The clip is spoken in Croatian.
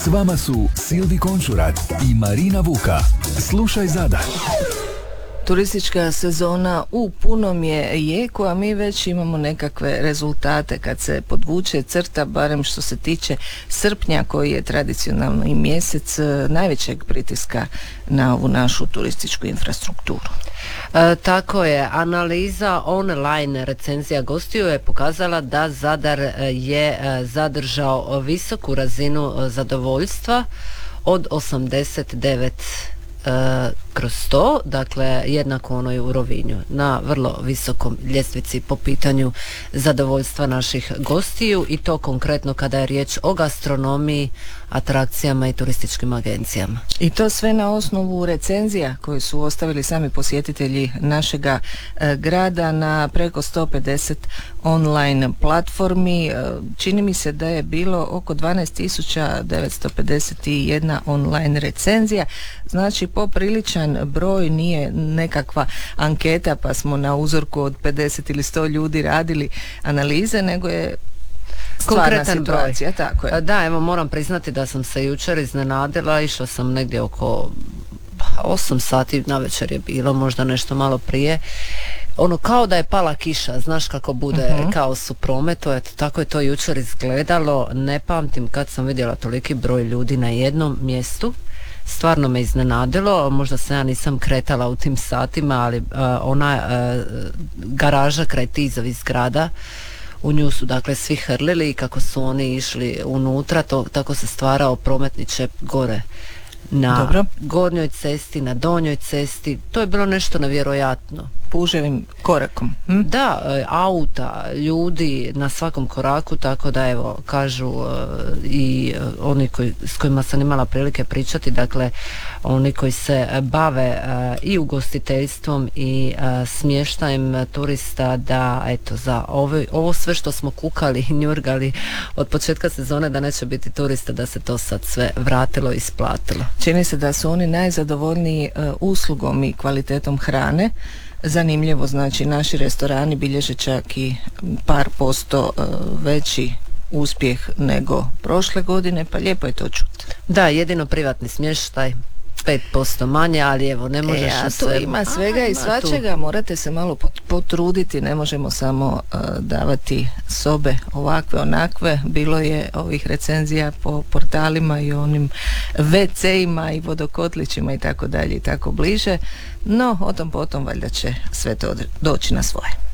vama su Silvi Končurat i Marina Vuka. Slušaj Zadar. Turistička sezona u punom je jeku, a mi već imamo nekakve rezultate kad se podvuče crta, barem što se tiče srpnja, koji je tradicionalno i mjesec najvećeg pritiska na ovu našu turističku infrastrukturu. Tako je, analiza online recenzija gostiju je pokazala da Zadar je zadržao visoku razinu zadovoljstva od 89/100, dakle jednako onoj u Rovinju, na vrlo visokom ljestvici po pitanju zadovoljstva naših gostiju, i to konkretno kada je riječ o gastronomiji, atrakcijama i turističkim agencijama. I to sve na osnovu recenzija koje su ostavili sami posjetitelji našega grada na preko 150 online platformi. Čini mi se da je bilo oko 12.951 online recenzija, znači popriličan broj, nije nekakva anketa pa smo na uzorku od 50 ili 100 ljudi radili analize, nego je konkretan situacija, broj. Tako je. Da, evo moram priznati da sam se jučer iznenadila, išla sam negdje oko 8 sati navečer je bilo, možda nešto malo prije, ono kao da je pala kiša, znaš kako bude kaos u prometu, eto tako je to jučer izgledalo, ne pamtim kad sam vidjela toliki broj ljudi na jednom mjestu. Stvarno me iznenadilo, možda se ja nisam kretala u tim satima, ali ona garaža kraj Tizovih zgrada, u nju su dakle svi hrlili i kako su oni išli unutra, tako se stvarao prometni čep gore na gornjoj cesti, na donjoj cesti. To je bilo nešto nevjerojatno. Puževim korakom. Da, auta, ljudi na svakom koraku, tako da evo, kažu i oni s kojima sam imala prilike pričati, dakle oni koji se bave i ugostiteljstvom i smještajem turista, da eto za ovo sve što smo kukali i njurgali od početka sezone da neće biti turista, da se to sad sve vratilo i isplatilo. Čini se da su oni najzadovoljniji uslugom i kvalitetom hrane. Zanimljivo, znači naši restorani bilježe čak i par posto veći uspjeh nego prošle godine, pa lijepo je to čuti. Da, jedino privatni smještaj 5% manje, ali evo ne možeš na sve. Tu ima svega i svačega, morate se malo potruditi, ne možemo samo davati sobe ovakve onakve. Bilo je ovih recenzija po portalima i onim WC-ima i vodokotlićima i tako dalje i tako bliže, no o tom potom valjda će sve to doći na svoje.